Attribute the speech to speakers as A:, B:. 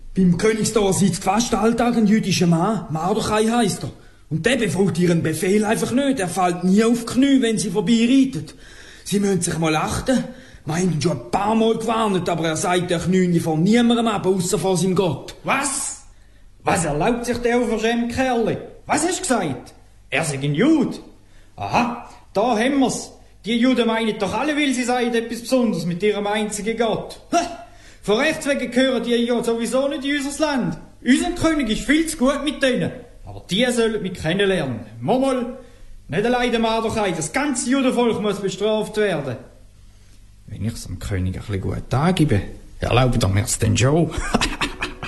A: Beim Königstor sitzt fast alltag ein jüdischer Mann, Mardochai heisst er. Und der befolgt ihren Befehl einfach nicht, er fällt nie auf die Knie, wenn sie vorbeireitet. Sie müssen sich mal achten. Wir haben ihn schon ein paar Mal gewarnt, aber er sagt der Knie von niemandem ab, ausser von seinem Gott.
B: Was? Was erlaubt sich der unverschämte Kerl? Was hast du gesagt? Er sei ein Jude. Aha, da haben wir's. Die Juden meinen doch alle, weil sie sagen etwas Besonderes mit ihrem einzigen Gott. Von Rechts wegen gehören die ja sowieso nicht in unser Land. Unser König ist viel zu gut mit denen. Aber die sollen mich kennenlernen. Mal, nicht allein der Mardochai, das ganze Judenvolk muss bestraft werden. Wenn ich's dem König ein bisschen gut angebe, erlaubt er mir's denn schon.